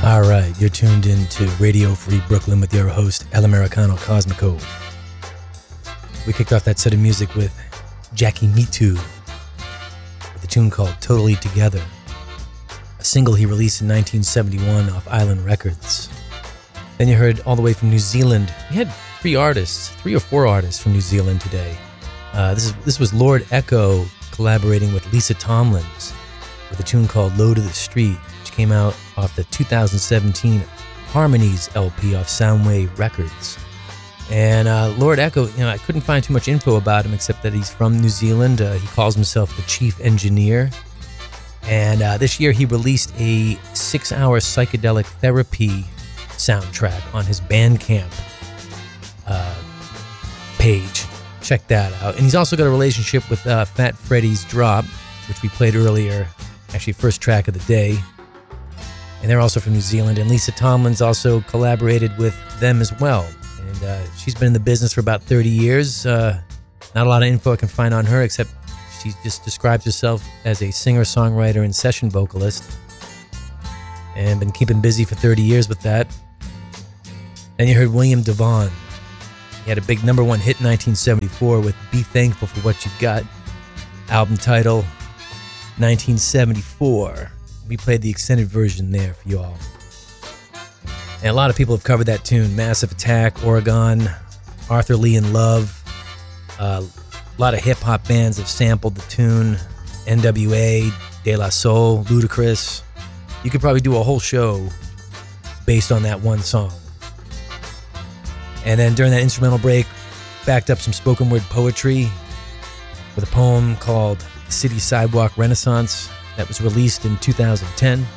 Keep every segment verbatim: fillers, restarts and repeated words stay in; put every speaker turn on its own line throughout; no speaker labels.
All right, you're tuned in to Radio Free Brooklyn with your host, El Americano Cosmico. We kicked off that set of music with Jackie Me Too, with a tune called Totally Together, a single he released in nineteen seventy-one off Island Records. Then you heard all the way from New Zealand. We had three artists, three or four artists from New Zealand today. Uh, this is this was Lord Echo collaborating with Lisa Tomlins with a tune called Low to the Street, which came out off the two thousand seventeen Harmonies L P off Soundwave Records. And uh, Lord Echo, you know, I couldn't find too much info about him except that he's from New Zealand. Uh, he calls himself the Chief Engineer. And uh, this year he released a six-hour psychedelic therapy soundtrack on his Bandcamp uh, page. Check that out. And he's also got a relationship with uh, Fat Freddy's Drop, which we played earlier, actually first track of the day. And they're also from New Zealand. And Lisa Tomlins also collaborated with them as well. And uh, she's been in the business for about thirty years. Uh, not a lot of info I can find on her, except she just describes herself as a singer-songwriter and session vocalist. And been keeping busy for thirty years with that. Then you heard William Devon. He had a big number one hit in nineteen seventy-four with Be Thankful for What You Got. Album title, nineteen seventy-four. We played the extended version there for you all. And a lot of people have covered that tune. Massive Attack, Oregon, Arthur Lee and Love. Uh, a lot of hip-hop bands have sampled the tune. N W A, De La Soul, Ludacris. You could probably do a whole show based on that one song. And then during that instrumental break, backed up some spoken word poetry with a poem called City Sidewalk Renaissance that was released in two thousand ten.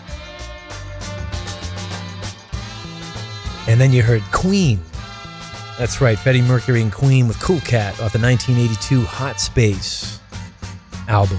And then you heard Queen. That's right, Freddie Mercury and Queen with Cool Cat off the nineteen eighty-two Hot Space album.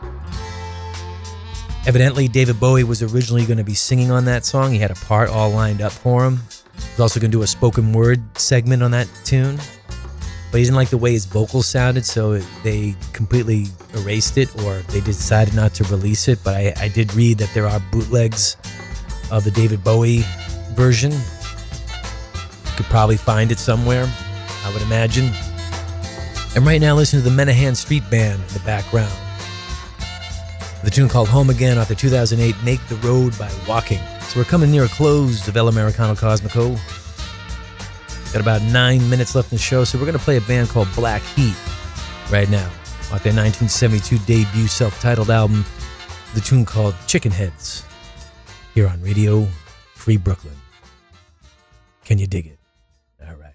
Evidently, David Bowie was originally going to be singing on that song. He had a part all lined up for him. He was also going to do a spoken word segment on that tune. But he didn't like the way his vocals sounded, so they completely erased it, or they decided not to release it. But I, I did read that there are bootlegs of the David Bowie version. You could probably find it somewhere, I would imagine. And right now, listen to the Menahan Street Band in the background. The tune called Home Again off the two thousand eight Make the Road by Walking. So we're coming near a close of El Americano Cosmico. Got about nine minutes left in the show, so we're going to play a band called Black Heat right now, off their nineteen seventy-two debut self-titled album, the tune called Chicken Heads, here on Radio Free Brooklyn. Can you dig it? All right.